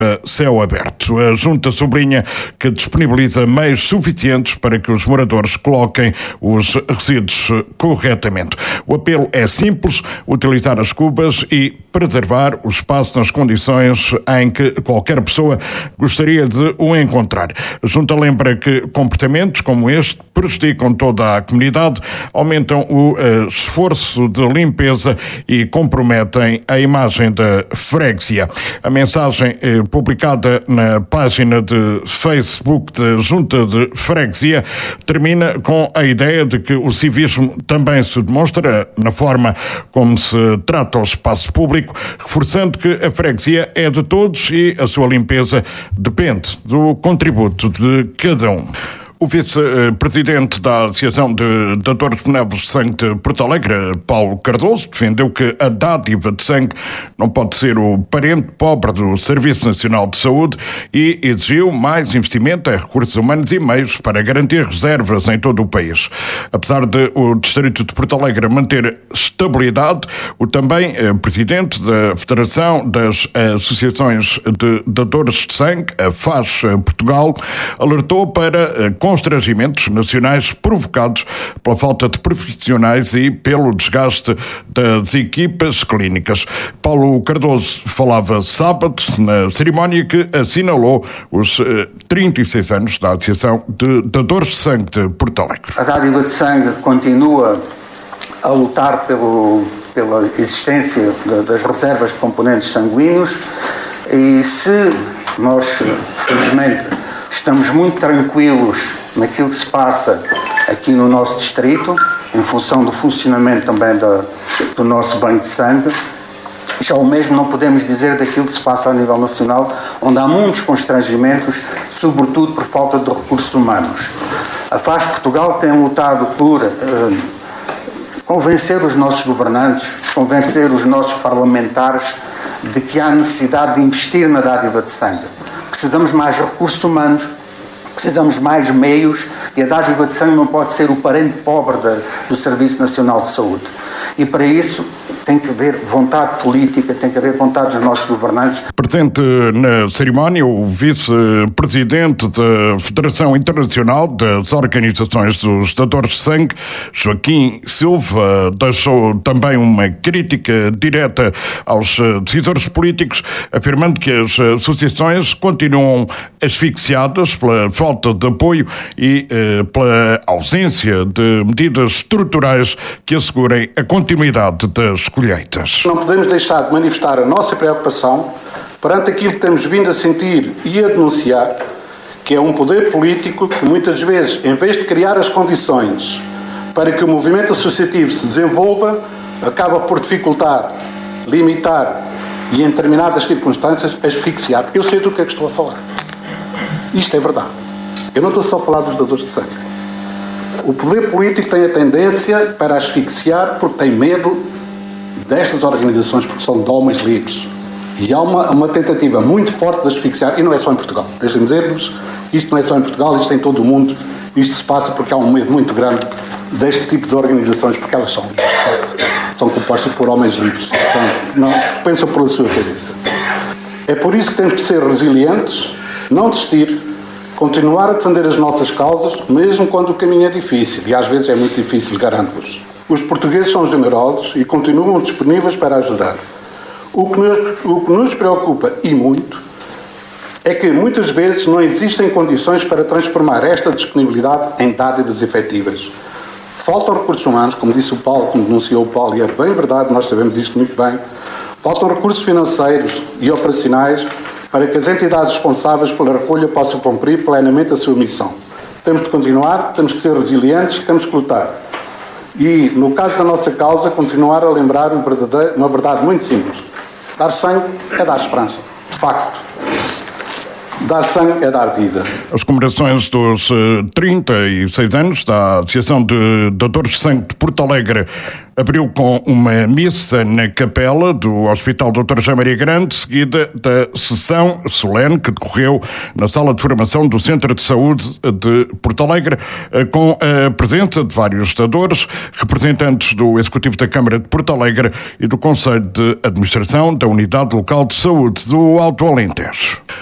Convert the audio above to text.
céu aberto. A Junta sublinha que disponibiliza meios suficientes para que os moradores coloquem os resíduos corretamente. O apelo é simples: utilizar as cubas e preservar o espaço nas condições em que qualquer pessoa gostaria de o encontrar. A Junta lembra que comportamentos como este prejudicam toda a comunidade, aumentam o esforço de limpeza e comprometem a imagem da freguesia. A mensagem publicada na página de Facebook da Junta de Freguesia termina com a ideia de que o civismo também se demonstra na forma como se trata o espaço público, reforçando que a freguesia é de todos e a sua limpeza depende do contributo de cada um. O vice-presidente da Associação de Dadores Benévolos de Sangue de Porto Alegre, Paulo Cardoso, defendeu que a dádiva de sangue não pode ser o parente pobre do Serviço Nacional de Saúde e exigiu mais investimento em recursos humanos e meios para garantir reservas em todo o país. Apesar de o Distrito de Porto Alegre manter estabilidade, o também presidente da Federação das Associações de Dadores de Sangue, a FAS Portugal, alertou para constrangimentos nacionais provocados pela falta de profissionais e pelo desgaste das equipas clínicas. Paulo Cardoso falava sábado na cerimónia que assinalou os 36 anos da Associação de Dadores de Sangue de Porto Alegre. A dádiva de sangue continua a lutar pela existência das reservas de componentes sanguíneos e se nós, felizmente, estamos muito tranquilos naquilo que se passa aqui no nosso distrito, em função do funcionamento também do nosso banco de sangue, já o mesmo não podemos dizer daquilo que se passa a nível nacional, onde há muitos constrangimentos, sobretudo por falta de recursos humanos. A FAS Portugal tem lutado por convencer os nossos governantes, convencer os nossos parlamentares de que há necessidade de investir na dádiva de sangue. Precisamos mais recursos humanos, precisamos mais meios e a dádiva de sangue não pode ser o parente pobre do Serviço Nacional de Saúde. E para isso tem que haver vontade política, tem que haver vontade dos nossos governantes. Presente na cerimónia, o vice-presidente da Federação Internacional das Organizações dos Dadores de Sangue, Joaquim Silva, deixou também uma crítica direta aos decisores políticos, afirmando que as associações continuam asfixiadas pela falta de apoio e pela ausência de medidas estruturais que assegurem a continuidade das colheitas. Não podemos deixar de manifestar a nossa preocupação perante aquilo que temos vindo a sentir e a denunciar, que é um poder político que muitas vezes, em vez de criar as condições para que o movimento associativo se desenvolva, acaba por dificultar, limitar e, em determinadas circunstâncias, asfixiar. Eu sei do que é que estou a falar. Isto é verdade. Eu não estou só a falar dos dadores de sangue. O poder político tem a tendência para asfixiar porque tem medo destas organizações, porque são de homens livres. E há uma tentativa muito forte de asfixiar, e não é só em Portugal. Deixem-me dizer-vos, isto não é só em Portugal, isto é em todo o mundo. Isto se passa porque há um medo muito grande deste tipo de organizações, porque elas são compostas por homens livres. Portanto, não pensam pela sua cabeça. É por isso que temos de ser resilientes, não desistir, continuar a defender as nossas causas, mesmo quando o caminho é difícil, e às vezes é muito difícil, garanto-vos. Os portugueses são generosos e continuam disponíveis para ajudar. O que nos preocupa, e muito, é que muitas vezes não existem condições para transformar esta disponibilidade em dádivas efetivas. Faltam recursos humanos, como disse o Paulo, como denunciou o Paulo, e é bem verdade, nós sabemos isto muito bem. Faltam recursos financeiros e operacionais para que as entidades responsáveis pela recolha possam cumprir plenamente a sua missão. Temos de continuar, temos de ser resilientes, temos de lutar. E, no caso da nossa causa, continuar a lembrar uma verdade muito simples. Dar sangue é dar esperança. De facto. Dar sangue é dar vida. As comemorações dos 36 anos da Associação de Doutores de Sangue de Porto Alegre abriu com uma missa na capela do Hospital Dr. José Maria Grande, seguida da sessão solene que decorreu na sala de formação do Centro de Saúde de Porto Alegre, com a presença de vários doutores, representantes do Executivo da Câmara de Porto Alegre e do Conselho de Administração da Unidade Local de Saúde do Alto Alentejo.